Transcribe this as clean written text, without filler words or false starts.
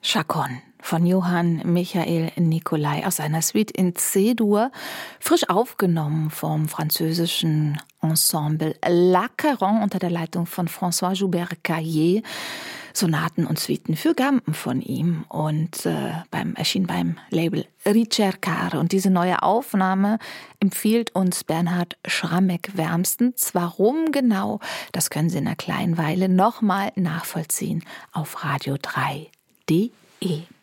Chaconne von Johann Michael Nicolai aus seiner Suite in C-Dur, frisch aufgenommen vom französischen Ensemble L'Acheron unter der Leitung von François Joubert-Caillé. Sonaten und Suiten für Gampen von ihm und erschien beim Label Ricercare. Und diese neue Aufnahme empfiehlt uns Bernhard Schrammeck wärmstens. Warum genau, das können Sie in einer kleinen Weile nochmal nachvollziehen auf radio3.de.